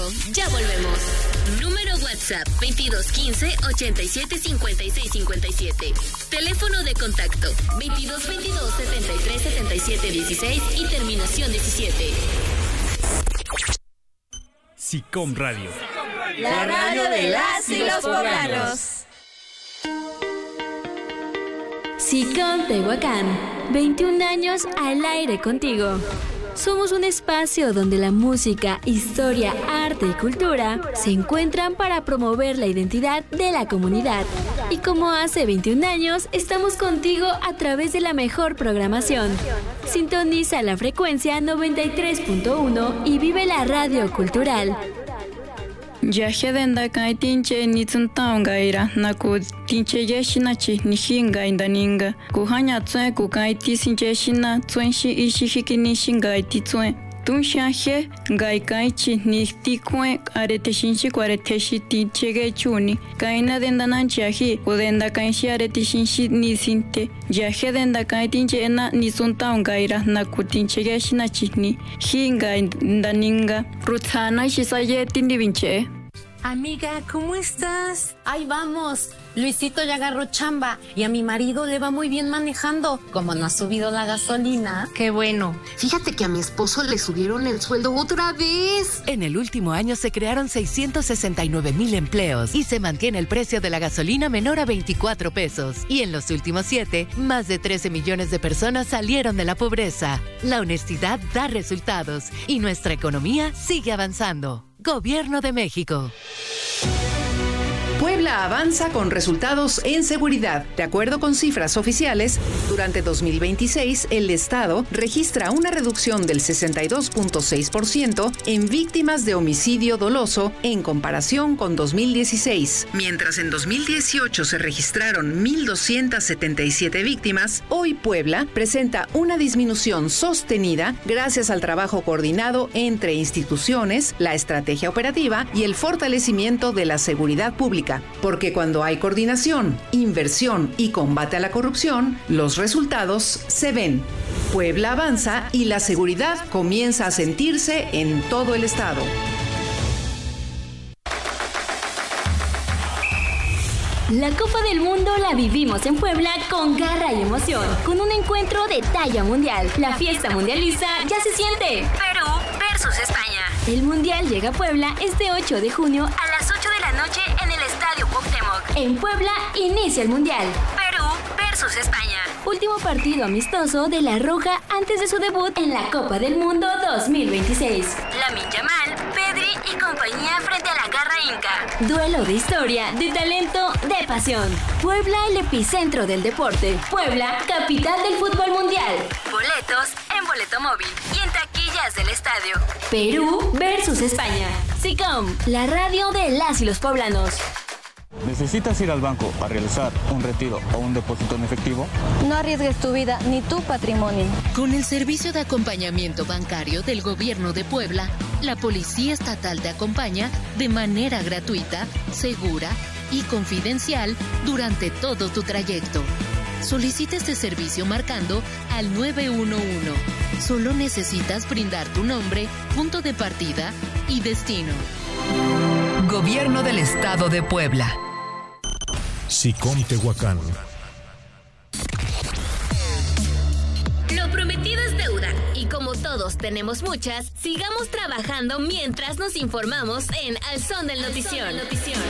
Ya volvemos. Número WhatsApp 2215-875657. Teléfono de contacto 2222-737716 y terminación 17. SICOM Radio. La radio de las y los poblanos. SICOM Tehuacán, 21 años al aire contigo. Somos un espacio donde la música, historia, arte y cultura se encuentran para promover la identidad de la comunidad. Y como hace 21 años, estamos contigo a través de la mejor programación. Sintoniza la frecuencia 93.1 y vive la radio cultural. Yajedenda kai tinche ni tsuntaunga ira naku tinche yeshinachi ni hinga indaninga ku hanya tsue ku kai tisinche shina tsuenshi ishihiki ni shinga iti tunsha he ngai kai chi ni tikue arete shinshi arete shi tinche chuni kaina denda nanchi ahi udenda kai shi arete shinshi ni sinte yajedenda kai tinche na ni tsuntaunga ira naku tinche yeshinachi ni hinga indaninga rutsana shisaye tindibinche. Amiga, ¿cómo estás? Ahí vamos. Luisito ya agarró chamba y a mi marido le va muy bien manejando. Como no ha subido la gasolina. Qué bueno. Fíjate que a mi esposo le subieron el sueldo otra vez. En el último año se crearon 669,000 empleos y se mantiene el precio de la gasolina menor a 24 pesos. Y en los últimos 7, más de 13 millones de personas salieron de la pobreza. La honestidad da resultados y nuestra economía sigue avanzando. Gobierno de México. Puebla avanza con resultados en seguridad. De acuerdo con cifras oficiales, durante 2026 el Estado registra una reducción del 62.6% en víctimas de homicidio doloso en comparación con 2016. Mientras en 2018 se registraron 1,277 víctimas, hoy Puebla presenta una disminución sostenida gracias al trabajo coordinado entre instituciones, la estrategia operativa y el fortalecimiento de la seguridad pública. Porque cuando hay coordinación, inversión y combate a la corrupción, los resultados se ven. Puebla avanza y la seguridad comienza a sentirse en todo el estado. La Copa del Mundo la vivimos en Puebla con garra y emoción, con un encuentro de talla mundial. La fiesta mundialista ya se siente. Perú versus España. El Mundial llega a Puebla este 8 de junio a las 8 de la noche en el Estadio Cuauhtémoc. En Puebla inicia el Mundial. Perú versus España. Último partido amistoso de La Roja antes de su debut en la Copa del Mundo 2026. Lamine Yamal, Pedri y compañía frente a la garra inca. Duelo de historia, de talento, de pasión. Puebla, el epicentro del deporte. Puebla, capital del fútbol mundial. Boletos en Boleto Móvil y en taquillas del estadio. Perú versus España. SICOM, la radio de las y los poblanos. ¿Necesitas ir al banco a realizar un retiro o un depósito en efectivo? No arriesgues tu vida ni tu patrimonio. Con el servicio de acompañamiento bancario del Gobierno de Puebla, la Policía Estatal te acompaña de manera gratuita, segura y confidencial durante todo tu trayecto. Solicita este servicio marcando al 911. Solo necesitas brindar tu nombre, punto de partida y destino. Gobierno del Estado de Puebla. SICOM Tehuacán. Lo prometido es deuda. Y como todos tenemos muchas, sigamos trabajando mientras nos informamos en Al Son del Notición.